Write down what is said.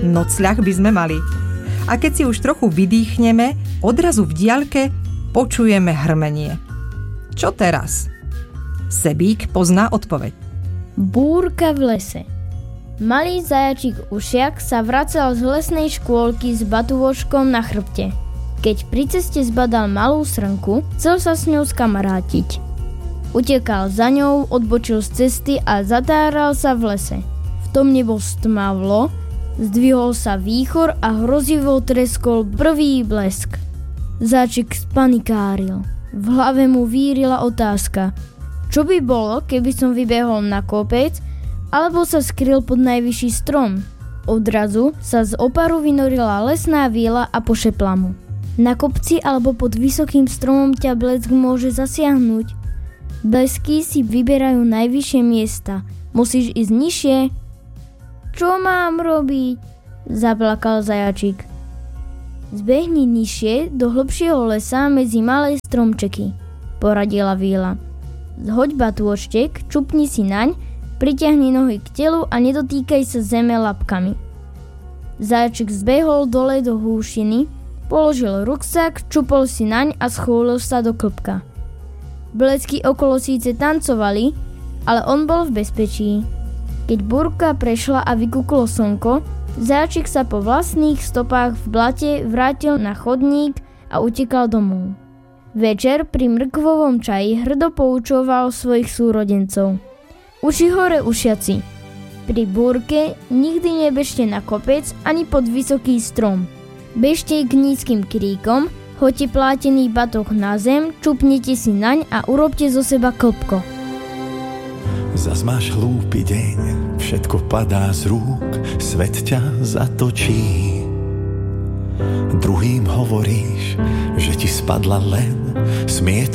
Nocľah by sme mali. A keď si už trochu vydýchneme, odrazu v diaľke počujeme hrmenie. Čo teraz? Sebík pozná odpoveď. Búrka v lese. Malý zajačík Ušiak sa vracal z lesnej škôlky s batúvočkom na chrbte. Keď pri ceste zbadal malú srnku, chcel sa s ňou skamarátiť. Utekal za ňou, odbočil z cesty a zatáral sa v lese. V tom nebo stmavlo, zdvihol sa výchor a hrozivo treskol prvý blesk. Záčik spanikáril. V hlave mu vírila otázka. Čo by bolo, keby som vybehol na kopec alebo sa skryl pod najvyšší strom? Odrazu sa z oparu vynorila lesná víla a pošepla mu. Na kopci alebo pod vysokým stromom ťa blesk môže zasiahnuť. Blesky si vyberajú najvyššie miesta. Musíš ísť nižšie. Čo mám robiť? Zaplakal zajačík. Zbehni nižšie do hlbšieho lesa medzi malé stromčeky, poradila víla. Zhoď batôštek, čupni si naň, priťahni nohy k telu a nedotýkaj sa zeme labkami. Zajačík zbehol dole do húšiny, položil ruksak, čupol si naň a schúlil sa do klbka. Blesky okolo síce tancovali, ale on bol v bezpečí. Keď búrka prešla a vykúklo slnko, zajačík sa po vlastných stopách v blate vrátil na chodník a utekal domov. Večer pri mrkvovom čaji hrdo poučoval svojich súrodencov. Uši hore, ušiaci! Pri búrke nikdy nebežte na kopec ani pod vysoký strom. Bežte k nízkym kríkom, hoďte plátený batoh na zem, čupnite si naň a urobte zo seba klbko. Zas máš hlúpy deň, všetko padá z rúk, svet ťa zatočí. Druhým hovoríš, že ti spadla len smiet